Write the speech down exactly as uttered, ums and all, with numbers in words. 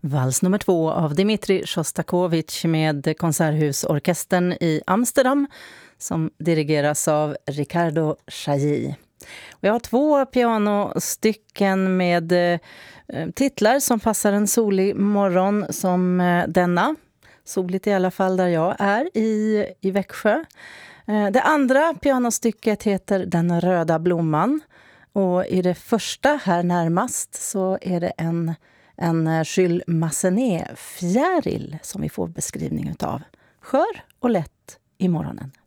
Vals nummer två av Dmitrij Sjostakovitj med Konserthusorkestern i Amsterdam som dirigeras av Ricardo Chailly. Och jag har två pianostycken med eh, titlar som passar en solig morgon som eh, denna. Soligt i alla fall där jag är i, i Växjö. Eh, det andra pianostycket heter Den röda blomman. Och i det första här närmast så är det en, en Jules Massenet fjäril som vi får beskrivning utav. Skör och lätt i morgonen.